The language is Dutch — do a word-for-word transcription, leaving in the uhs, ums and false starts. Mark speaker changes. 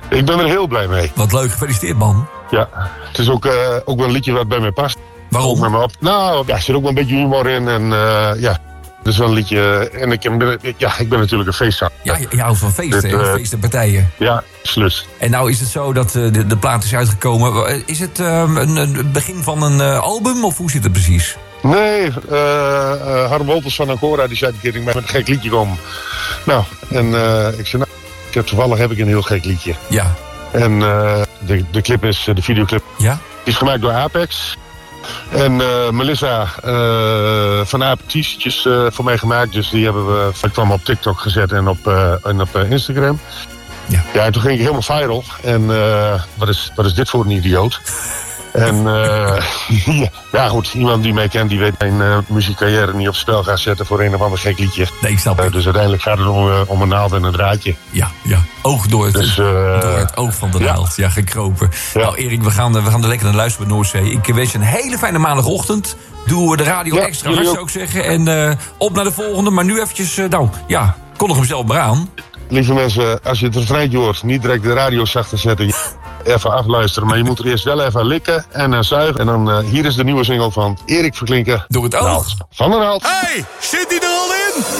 Speaker 1: Ik ben er heel blij mee.
Speaker 2: Wat leuk, gefeliciteerd man.
Speaker 1: Ja, het is ook, uh, ook wel een liedje wat bij mij past.
Speaker 2: Waarom?
Speaker 1: Ook met me op. Nou, ja, er zit ook wel een beetje humor in. En uh, ja, het is wel een liedje. En ik, ben, ja, ik ben natuurlijk een feestzanger.
Speaker 2: Ja, je, je houdt van feesten,
Speaker 1: Dit,
Speaker 2: uh,
Speaker 1: uh,
Speaker 2: feesten en partijen.
Speaker 1: Ja, absoluut.
Speaker 2: En nou is het zo dat uh, de, de plaat is uitgekomen. Is het uh, een, een begin van een uh, album of hoe zit het precies?
Speaker 1: Nee, uh, uh, Harm Wolters van Ancora die zei een keer, ik ben met een gek liedje komen. Nou, en uh, ik zei, nou, ik heb, toevallig heb ik een heel gek liedje.
Speaker 2: Ja.
Speaker 1: En uh, de, de clip is, de videoclip,
Speaker 2: ja?
Speaker 1: die is gemaakt door Apex. En uh, Melissa uh, van Apex t-shirtjes uh, voor mij gemaakt. Dus die hebben we, ik kwam op TikTok gezet en op, uh, en op uh, Instagram.
Speaker 2: Ja.
Speaker 1: Ja, en toen ging ik helemaal viral. En uh, wat, is, wat is dit voor een idioot? En uh, ja goed, iemand die mij kent, die weet mijn uh, muziekcarrière niet op spel gaat zetten voor een of ander gek liedje.
Speaker 2: Nee, ik snap het.
Speaker 1: Uh, dus uiteindelijk gaat het om, uh, om een naald en een draadje.
Speaker 2: Ja, ja. Oog door het,
Speaker 1: dus, uh,
Speaker 2: door het oog van de naald. Ja, ja gekropen. Ja. Nou Erik, we gaan, we gaan er lekker naar luisteren bij Noordzee. Ik wens je een hele fijne maandagochtend. Doe de radio ja, extra hard, zou ik zeggen. En uh, op naar de volgende. Maar nu eventjes, uh, nou ja, kondig hem zelf maar aan.
Speaker 1: Lieve mensen, als je het refreintje hoort, niet direct de radio zachter zetten. Even afluisteren, maar je moet er eerst wel even likken en uh, zuigen. En dan, uh, hier is de nieuwe single van Erik Verklinken.
Speaker 2: Door het oog
Speaker 1: Naald van de Naald.
Speaker 2: Hey, zit hij er al in?